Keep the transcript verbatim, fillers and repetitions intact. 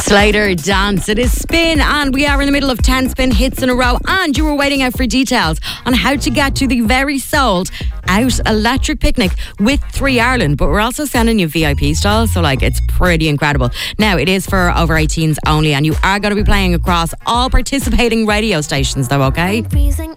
Slater Dance. It is Spin, and we are in the middle of ten Spin hits in a row. And you were waiting out for details on how to get to the very sold out electric picnic with Three Ireland. But we're also sending you V I P stalls, so like it's pretty incredible. Now it is for over eighteens only, and you are going to be playing across all participating radio stations, though. Okay. Freezing